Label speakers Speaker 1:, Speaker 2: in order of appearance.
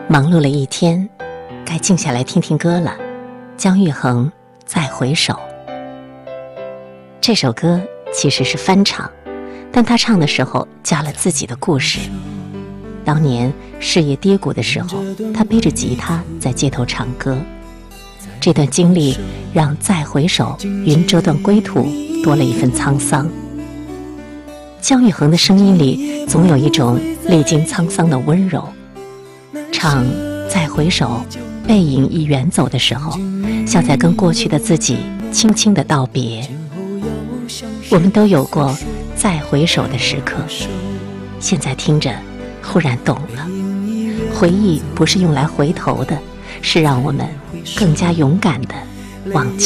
Speaker 1: 忙碌了一天，该静下来听听歌了。姜育恒《再回首》这首歌其实是翻唱，但他唱的时候加了自己的故事。当年事业跌谷的时候，他背着吉他在街头唱歌，这段经历让《再回首》云遮断归途多了一份沧桑。姜育恒的声音里总有一种历经沧桑的温柔，唱《再回首》，背影已远走的时候，像在跟过去的自己轻轻地道别。我们都有过再回首的时刻，现在听着忽然懂了，回忆不是用来回头的，是让我们更加勇敢地往前。